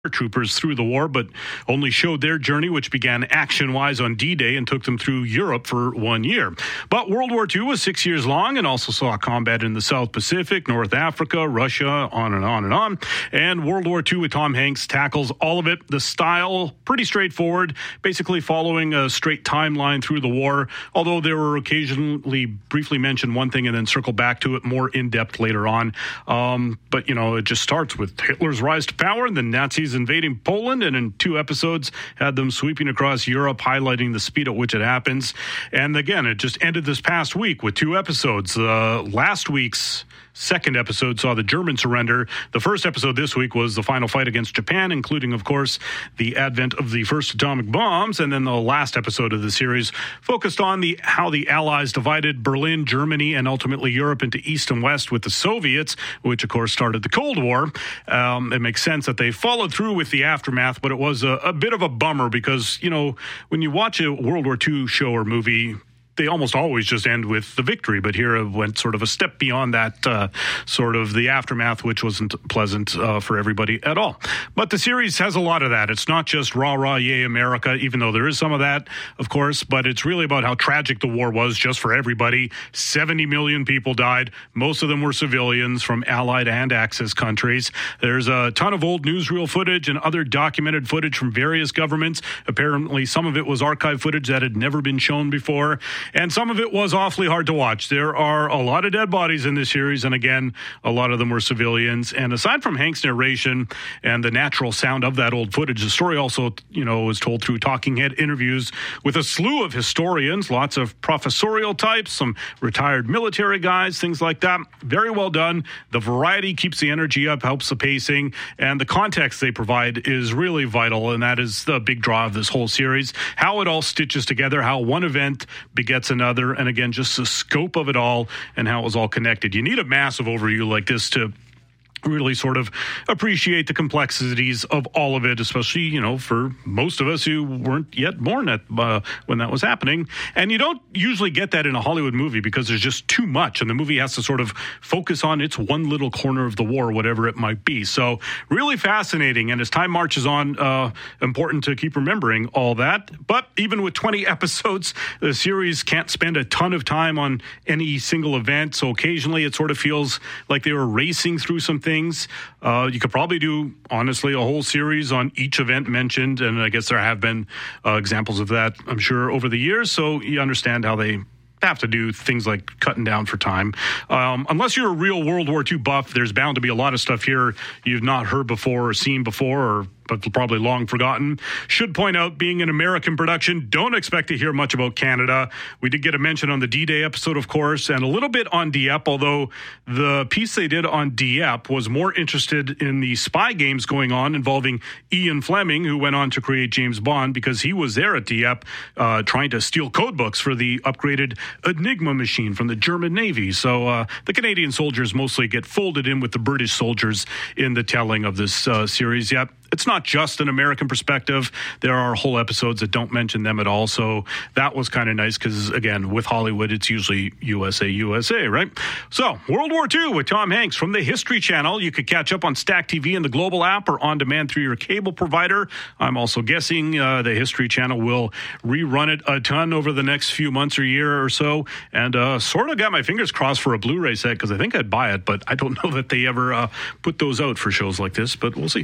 troopers through the war, but only showed their journey, which began action-wise on D-Day and took them through Europe for 1 year. But World War II was 6 years long and also saw combat in the South Pacific, North Africa, Russia, on and on and on. And World War II with Tom Hanks tackles all of it. The style, pretty straightforward, basically following a straight timeline through the war, although there were occasionally briefly mentioned one thing and then circle back to it more in-depth later on. But, it just starts with Hitler's rise to power and the Nazis invading Poland, and in 2 episodes had them sweeping across Europe, highlighting the speed at which it happens. And again, it just ended this past week with 2 episodes. Last week's second episode saw the German surrender. The first episode this week was the final fight against Japan, including, of course, the advent of the first atomic bombs. And then the last episode of the series focused on how the Allies divided Berlin, Germany, and ultimately Europe into East and West with the Soviets, which, of course, started the Cold War. It makes sense that they followed through with the aftermath, but it was a bit of a bummer because, when you watch a World War II show or movie, they almost always just end with the victory, but here it went sort of a step beyond that, sort of the aftermath, which wasn't pleasant for everybody at all. But the series has a lot of that. It's not just rah, rah, yay, America, even though there is some of that, of course, but it's really about how tragic the war was just for everybody. 70 million people died. Most of them were civilians from Allied and Axis countries. There's a ton of old newsreel footage and other documented footage from various governments. Apparently, some of it was archive footage that had never been shown before. And some of it was awfully hard to watch. There are a lot of dead bodies in this series, and again, a lot of them were civilians. And aside from Hank's narration and the natural sound of that old footage, the story also, was told through talking head interviews with a slew of historians, lots of professorial types, some retired military guys, things like that. Very well done. The variety keeps the energy up, helps the pacing, and the context they provide is really vital, and that is the big draw of this whole series. How it all stitches together, how one event begets another, and again, just the scope of it all and how it was all connected. You need a massive overview like this to really sort of appreciate the complexities of all of it, especially, for most of us who weren't yet born when that was happening. And you don't usually get that in a Hollywood movie because there's just too much, and the movie has to sort of focus on its one little corner of the war, whatever it might be. So really fascinating, and as time marches on, important to keep remembering all that. But even with 20 episodes, the series can't spend a ton of time on any single event, so occasionally it sort of feels like they were racing through some things. You could probably do, honestly, a whole series on each event mentioned, and I guess there have been examples of that, I'm sure, over the years, so you understand how they have to do things like cutting down for time. Unless you're a real World War II buff, there's bound to be a lot of stuff here you've not heard before or seen before, but probably long forgotten. Should point out, being an American production, don't expect to hear much about Canada. We did get a mention on the D-Day episode, of course, and a little bit on Dieppe, although the piece they did on Dieppe was more interested in the spy games going on involving Ian Fleming, who went on to create James Bond, because he was there at Dieppe trying to steal code books for the upgraded Enigma machine from the German Navy. So the Canadian soldiers mostly get folded in with the British soldiers in the telling of this series. Yep. It's not just an American perspective. There are whole episodes that don't mention them at all. So that was kind of nice because, again, with Hollywood, it's usually USA, right? So World War II with Tom Hanks from the History Channel. You could catch up on Stack TV and the Global app or on demand through your cable provider. I'm also guessing the History Channel will rerun it a ton over the next few months or year or so. And sort of got my fingers crossed for a Blu-ray set because I think I'd buy it, but I don't know that they ever put those out for shows like this, but we'll see.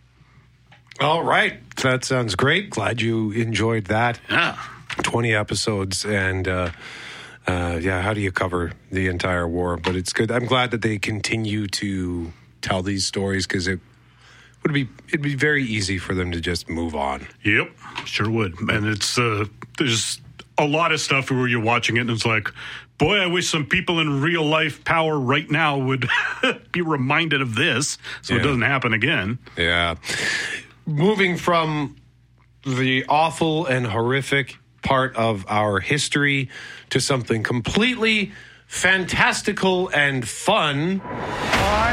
All right. That sounds great. Glad you enjoyed that. Yeah. 20 episodes. And, how do you cover the entire war? But it's good. I'm glad that they continue to tell these stories because it'd be very easy for them to just move on. Yep. Sure would. And it's, there's a lot of stuff where you're watching it and it's like, boy, I wish some people in real life power right now would be reminded of this so it doesn't happen again. Yeah. Moving from the awful and horrific part of our history to something completely fantastical and fun. I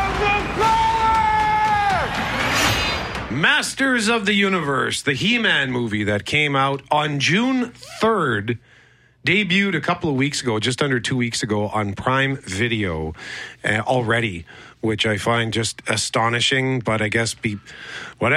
have the power! Masters of the Universe, the He-Man movie that came out on June 3rd, debuted a couple of weeks ago, just under 2 weeks ago on Prime Video already. which I find just astonishing. But I guess whatever.